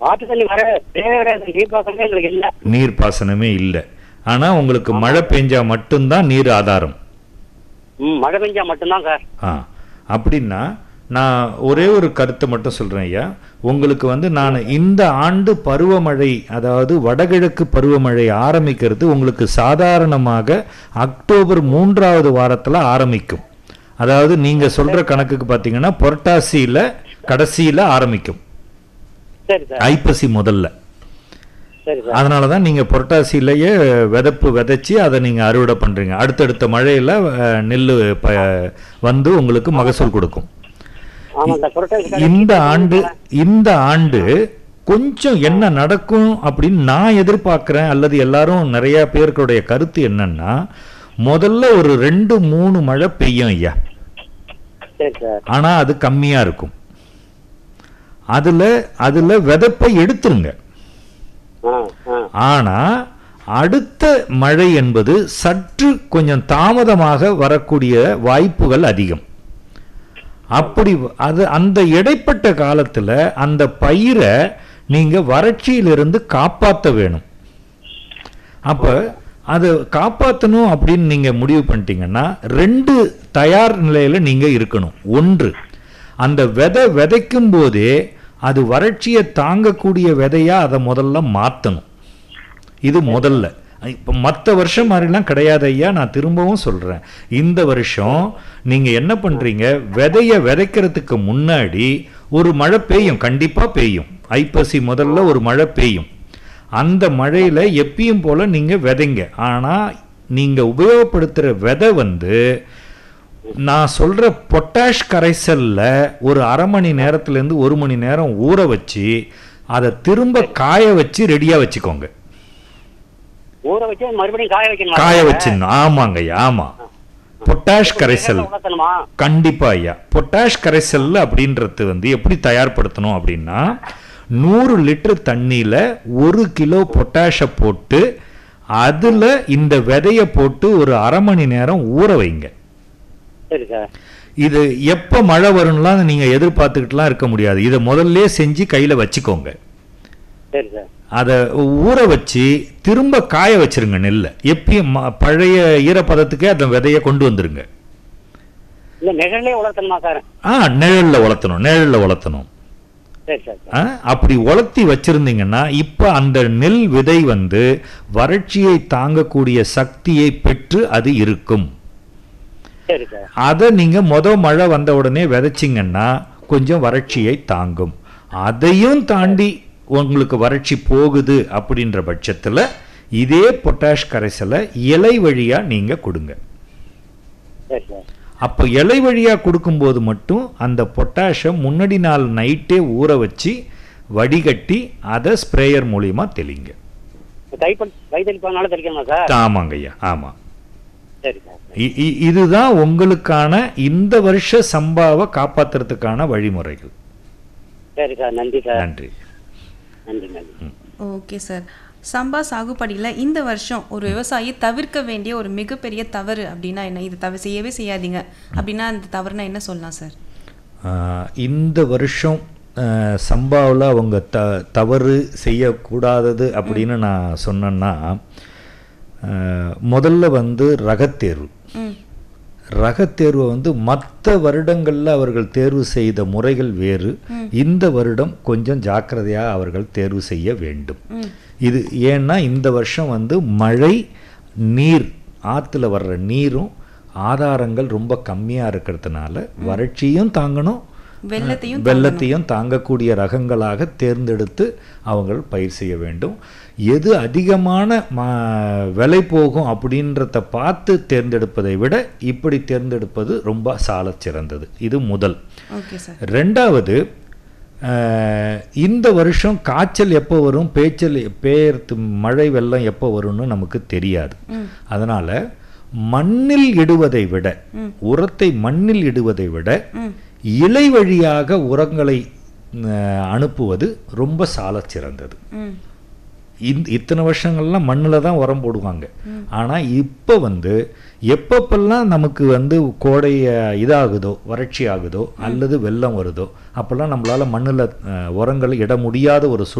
ஆற்று தண்ணி வர கிடையாது, நீர்ப்பாசனமே எங்களுக்கு இல்ல. நீர்ப்பாசனமே இல்லை. ஆனா உங்களுக்கு மழை பெஞ்சா மட்டும்தான் நீர் ஆதாரம். மழை பெஞ்சா மட்டும்தான் சார். அப்படின்னா நான் ஒரே ஒரு கருத்தை மட்டும் சொல்றேன் ஐயா. உங்களுக்கு நான் இந்த ஆண்டு பருவமழை, அதாவது வடகிழக்கு பருவமழை ஆரம்பிக்கிறது உங்களுக்கு சாதாரணமாக அக்டோபர் 3வது வாரத்துல ஆரம்பிக்கும். அதாவது நீங்க சொல்ற கணக்குக்கு பாத்தீங்கன்னா புரட்டாசியில கடைசியில ஆரம்பிக்கும், ஐப்பசி முதல்ல. அதனாலதான் நீங்க புரட்டாசியிலேயே விதைச்சு அதை நீங்க அறுவடை பண்றீங்க. அடுத்தடுத்த மழையில நெல்லு வந்து உங்களுக்கு மகசூல் கொடுக்கும். இந்த ஆண்டு கொஞ்சம் என்ன நடக்கும் அப்படின்னு நான் எதிர்பார்க்கிறேன், அல்லது எல்லாரும் நிறைய பேருடைய கருத்து என்னன்னா, முதல்ல ஒரு 2-3 மழை பெய்யும் ஐயா. ஆனா அது கம்மியா இருக்கும். அதுல விதைப்பை எடுத்துருங்க. ஆனா அடுத்த மழை என்பது சற்று கொஞ்சம் தாமதமாக வரக்கூடிய வாய்ப்புகள் அதிகம். அப்படி அந்த இடைப்பட்ட காலத்துல அந்த பயிரை நீங்க வறட்சியிலிருந்து காப்பாற்ற வேணும். அப்ப அது காப்பாற்றணும் அப்படின்னு நீங்க முடிவு பண்ணிட்டீங்கன்னா 2 தயார் நிலையில நீங்க இருக்கணும். ஒன்று, அந்த விதைக்கும் போதே அது வறட்சியை தாங்கக்கூடிய விதையா அதை முதல்ல மாற்றணும். இது முதல்ல. இப்போ மற்ற வருஷம் மாதிரிலாம் கிடையாது ஐயா. நான் திரும்பவும் சொல்றேன், இந்த வருஷம் நீங்க என்ன பண்றீங்க, விதைக்கிறதுக்கு முன்னாடி ஒரு மழை பெய்யும், கண்டிப்பா பெய்யும். ஐப்பசி முதல்ல ஒரு மழை பெய்யும். அந்த மழையில எப்பயும் போல நீங்க விதைங்க. ஆனா நீங்க உபயோகப்படுத்துற விதை நான் சொல்ற பொட்டாஷ் கரைசல்ல ஒரு அரை மணி நேரத்துல இருந்து 1 மணி நேரம் ஊற வச்சு அதை திரும்ப காய வச்சு ரெடியா வச்சுக்கோங்க. காய வச்சிடணும். ஆமாங்க ஐயா, ஆமா. பொட்டாஷ் கரைசல் கண்டிப்பா ஐயா. பொட்டாஷ் கரைசல் அப்படின்றது எப்படி தயார்படுத்தணும் அப்படின்னா, 100 லிட்டர் தண்ணியில 1 கிலோ பொட்டாஷ போட்டு அதுல இந்த விதைய போட்டு ஒரு அரை மணி நேரம் ஊற வைங்க. இது எப்ப மழை வரும்லாம் நீங்க எதிர்பார்த்துக்கிட்டுலாம் இருக்க முடியாது. இதை முதல்ல செஞ்சு கையில வச்சுக்கோங்க. அதை ஊற வச்சு திரும்ப காய வச்சிருங்க. நெல்லை எப்பயும் பழைய ஈரப்பதத்துக்கே அந்த விதைய கொண்டு வந்துருங்க. நிழல்ல வளர்த்தணும். அப்படி உலர்த்தி வச்சிருந்தீங்கன்னா இப்ப அந்த நெல் விதை வறட்சியை தாங்கக்கூடிய சக்தியை பெற்று அது இருக்கும். அதை நீங்க மழை வந்த உடனே விதைச்சிங்கன்னா கொஞ்சம் வறட்சியை தாங்கும். அதையும் தாண்டி உங்களுக்கு வறட்சி போகுது அப்படின்ற பட்சத்துல இதே பொட்டாஷ் கரைசலை இலை வழியா நீங்க கொடுங்க. அப்போ இலை வழியா கொடுக்கும்போது மட்டும் அந்த பொட்டாஷை முன்னாடி நாள் நைட்டே ஊற வச்சு வடிகட்டி அதை ஸ்ப்ரேயர் மூலியமா தெளிங்க. ஆமாங்க ஐயா, ஆமா. இதுதான் உங்களுக்கான இந்த வருஷ சம்பாவை காப்பாத்துறதுக்கான வழிமுறைகள். நன்றி. Okay sir. சம்பா சாகுபடியில் இந்த வருஷம் ஒரு விவசாயி தவிர்க்க வேண்டிய ஒரு மிகப்பெரிய தவறு அப்படின்னா என்ன? இது செய்யவே செய்யாதீங்க அப்படின்னா அந்த தவறுனா என்ன சொல்லலாம் சார்? இந்த வருஷம் சம்பாவில் அவங்க தவறு செய்யக்கூடாதது அப்படின்னு நான் சொன்னேன்னா, முதல்ல ரகத்தேர்வு. ரகத்தேர்வை மற்ற வருடங்களில் அவர்கள் தேர்வு செய்த முறைகள் வேறு. இந்த வருடம் கொஞ்சம் ஜாக்கிரதையாக அவர்கள் தேர்வு செய்ய வேண்டும். இது ஏன்னா இந்த வருஷம் மழை நீர், ஆற்றுல வர்ற நீரும் ஆதாரங்கள் ரொம்ப கம்மியாக இருக்கிறதுனால வறட்சியும் தாங்கணும், வெள்ளத்தையும் தாங்கக்கூடிய ரகங்களாக தேர்ந்தெடுத்து அவங்கள் பயிர் செய்ய வேண்டும். எது அதிகமான விலை போகும் அப்படின்றத பார்த்து தேர்ந்தெடுப்பதை விட இப்படி தேர்ந்தெடுப்பது ரொம்ப சாலச் சிறந்தது. இது முதல். ரெண்டாவது, இந்த வருஷம் காய்ச்சல் எப்போ வரும், பெய்யறது மழை வெள்ளம் எப்போ வரும்னு நமக்கு தெரியாது. அதனால மண்ணில் இடுவதை விட, உரத்தை மண்ணில் இடுவதை விட இலை வழியாக உரங்களை அனுப்புவது ரொம்ப சாலச் சிறந்தது. இத்தனை வருஷங்கள்லாம் மண்ணில் தான் உரம் போடுவாங்க. ஆனால் இப்போ எப்பப்பெல்லாம் நமக்கு கோடை இதாகுதோ, வறட்சி ஆகுதோ அல்லது வெள்ளம் வருதோ அப்போல்லாம் நம்மளால் மண்ணில் உரங்களை இட முடியாத ஒரு